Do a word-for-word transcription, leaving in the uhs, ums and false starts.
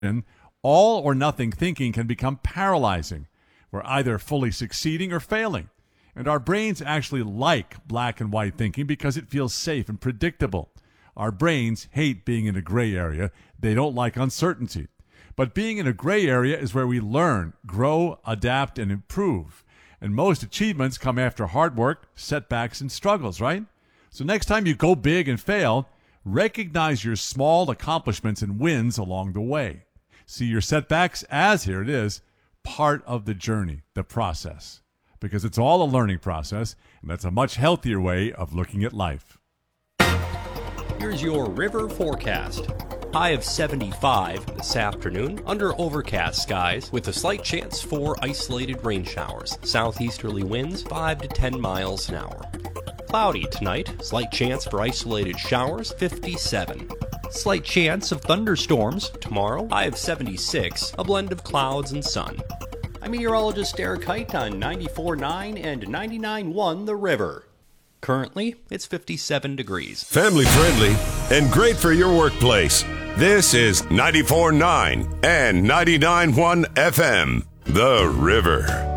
all or nothing thinking can become paralyzing. We're either fully succeeding or failing. And our brains actually like black and white thinking because it feels safe and predictable. Our brains hate being in a gray area. They don't like uncertainty. But being in a gray area is where we learn, grow, adapt, and improve. And most achievements come after hard work, setbacks, and struggles, right? So next time you go big and fail, recognize your small accomplishments and wins along the way. See your setbacks as, here it is, part of the journey, the process. Because it's all a learning process, and that's a much healthier way of looking at life. Here's your river forecast. High of seventy-five this afternoon, under overcast skies, with a slight chance for isolated rain showers. Southeasterly winds five to ten miles an hour. Cloudy tonight, slight chance for isolated showers, fifty-seven. Slight chance of thunderstorms tomorrow, high of seventy-six, a blend of clouds and sun. I'm meteorologist Eric Height on ninety-four point nine and ninety-nine point one The River. Currently, it's fifty-seven degrees. Family friendly and great for your workplace. This is ninety-four point nine and ninety-nine point one F M, The River.